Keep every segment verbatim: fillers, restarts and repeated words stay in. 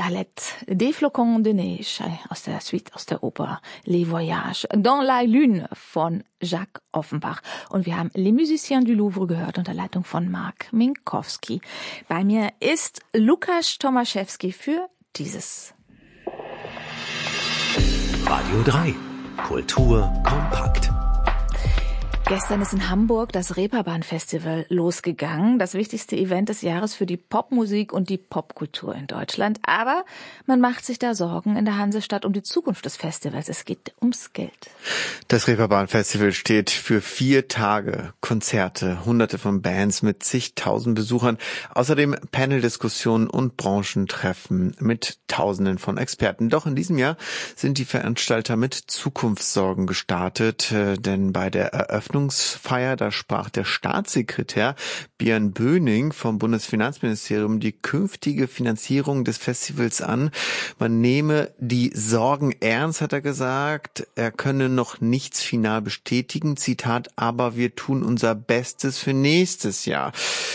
Galette, des Flocons de Neige aus der Suite, aus der Oper Les Voyages, Dans la Lune von Jacques Offenbach. Und wir haben Les Musiciens du Louvre gehört unter Leitung von Mark Minkowski. Bei mir ist Lukasz Tomaszewski für dieses. Radio drei. Kultur kompakt. Gestern ist in Hamburg das Reeperbahn-Festival losgegangen, das wichtigste Event des Jahres für die Popmusik und die Popkultur in Deutschland. Aber man macht sich da Sorgen in der Hansestadt um die Zukunft des Festivals. Es geht ums Geld. Das Reeperbahn-Festival steht für vier Tage Konzerte, hunderte von Bands mit zigtausend Besuchern, außerdem Paneldiskussionen und Branchentreffen mit tausenden von Experten. Doch in diesem Jahr sind die Veranstalter mit Zukunftssorgen gestartet, denn bei der Eröffnung Feier, da sprach der Staatssekretär Björn Böning vom Bundesfinanzministerium die künftige Finanzierung des Festivals an. Man nehme die Sorgen ernst, hat er gesagt. Er könne noch nichts final bestätigen. Zitat, aber wir tun unser Bestes für nächstes Jahr.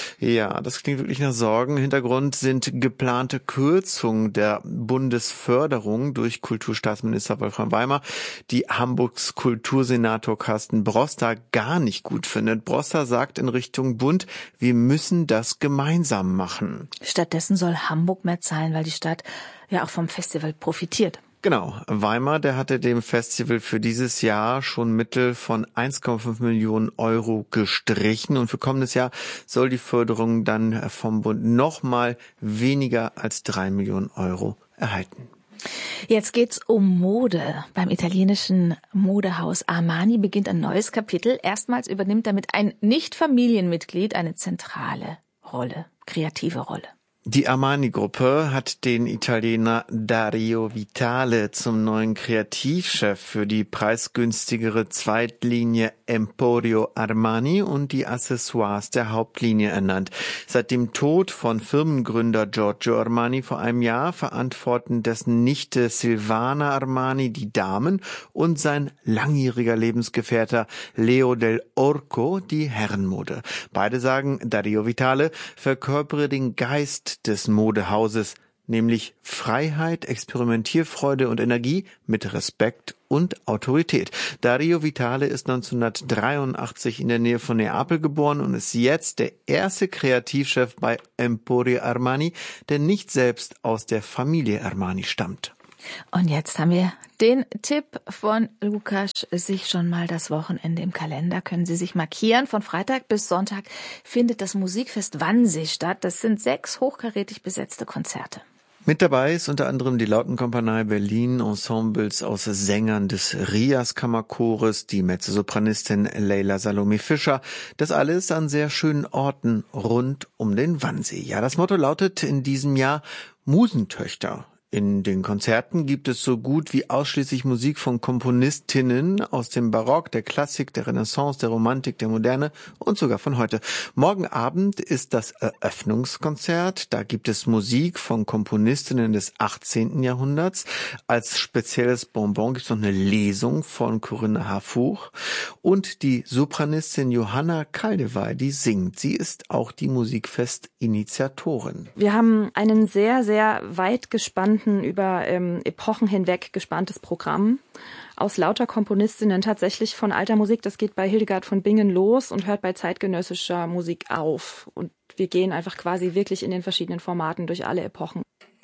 Ja, das klingt wirklich nach Sorgen. Hintergrund sind geplante Kürzungen der Bundesförderung durch Kulturstaatsminister Wolfram Weimar, die Hamburgs Kultursenator Carsten Broster gar nicht gut findet. Broster sagt in Richtung Bund, wir müssen das gemeinsam machen. Stattdessen soll Hamburg mehr zahlen, weil die Stadt ja auch vom Festival profitiert. Genau. Weimar, der hatte dem Festival für dieses Jahr schon Mittel von eins Komma fünf Millionen Euro gestrichen und für kommendes Jahr soll die Förderung dann vom Bund nochmal weniger als drei Millionen Euro erhalten. Jetzt geht's um Mode. Beim italienischen Modehaus Armani beginnt ein neues Kapitel. Erstmals übernimmt damit ein Nicht-Familienmitglied eine zentrale Rolle, kreative Rolle. Die Armani-Gruppe hat den Italiener Dario Vitale zum neuen Kreativchef für die preisgünstigere Zweitlinie Emporio Armani und die Accessoires der Hauptlinie ernannt. Seit dem Tod von Firmengründer Giorgio Armani vor einem Jahr verantworten dessen Nichte Silvana Armani die Damen und sein langjähriger Lebensgefährte Leo Del Orco die Herrenmode. Beide sagen, Dario Vitale verkörpere den Geist des Modehauses, nämlich Freiheit, Experimentierfreude und Energie mit Respekt und Autorität. Dario Vitale ist neunzehnhundertdreiundachtzig in der Nähe von Neapel geboren und ist jetzt der erste Kreativchef bei Emporio Armani, der nicht selbst aus der Familie Armani stammt. Und jetzt haben wir den Tipp von Lukas, sich schon mal das Wochenende im Kalender können Sie sich markieren. Von Freitag bis Sonntag findet das Musikfest Wannsee statt. Das sind sechs hochkarätig besetzte Konzerte. Mit dabei ist unter anderem die Lautenkompanie Berlin, Ensembles aus Sängern des Rias Kammerchores, die Mezzosopranistin Leila Salome Fischer. Das alles an sehr schönen Orten rund um den Wannsee. Ja, das Motto lautet in diesem Jahr Musentöchter. In den Konzerten gibt es so gut wie ausschließlich Musik von Komponistinnen aus dem Barock, der Klassik, der Renaissance, der Romantik, der Moderne und sogar von heute. Morgen Abend ist das Eröffnungskonzert. Da gibt es Musik von Komponistinnen des achtzehnten Jahrhunderts. Als spezielles Bonbon gibt es noch eine Lesung von Corinna Harfouch. Und die Sopranistin Johanna Kaldewey, die singt. Sie ist auch die Musikfest-Initiatorin. Wir haben einen sehr, sehr weit gespannten über ähm, Epochen hinweg gespanntes Programm aus lauter Komponistinnen, tatsächlich von alter Musik. Das geht bei Hildegard von Bingen los und hört bei zeitgenössischer Musik auf. Und wir gehen einfach quasi wirklich in den verschiedenen Formaten durch alle Epochen.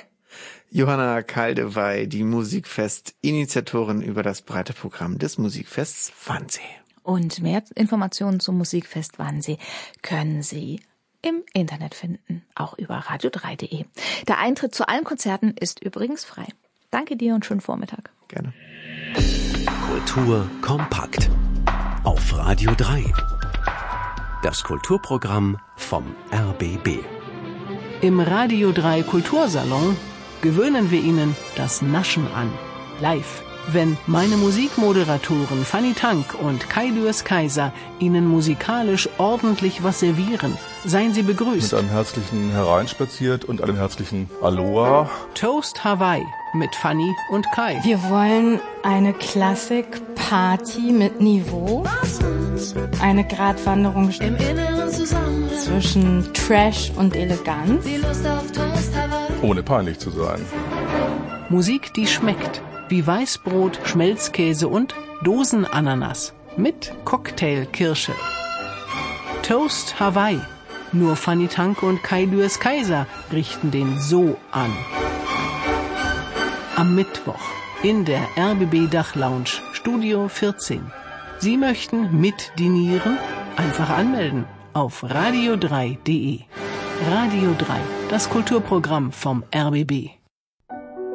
Johanna Kaldewey, die Musikfest-Initiatorin über das breite Programm des Musikfests Wannsee. Und mehr Informationen zum Musikfest Wannsee können Sie im Internet finden, auch über radio drei punkt de. Der Eintritt zu allen Konzerten ist übrigens frei. Danke dir und schönen Vormittag. Gerne. Kultur kompakt auf Radio drei. Das Kulturprogramm vom R B B. Im Radio drei Kultursalon gewöhnen wir Ihnen das Naschen an. Live. Wenn meine Musikmoderatoren Fanny Tank und Kai Dürrs Kaiser Ihnen musikalisch ordentlich was servieren, seien Sie begrüßt. Mit einem herzlichen Hereinspaziert und einem herzlichen Aloha. Toast Hawaii mit Fanny und Kai. Wir wollen eine Klassik-Party mit Niveau. Eine Gratwanderung im Inneren zusammen zwischen Trash und Eleganz. Und ohne peinlich zu sein. Musik, die schmeckt, wie Weißbrot, Schmelzkäse und Dosenananas mit Cocktailkirsche. Toast Hawaii. Nur Fanny Tank und Kai Dürrs Kaiser richten den so an. Am Mittwoch in der R B B Dachlounge, Studio vierzehn. Sie möchten mitdinieren? Einfach anmelden auf radio drei punkt de. Radio drei, das Kulturprogramm vom R B B.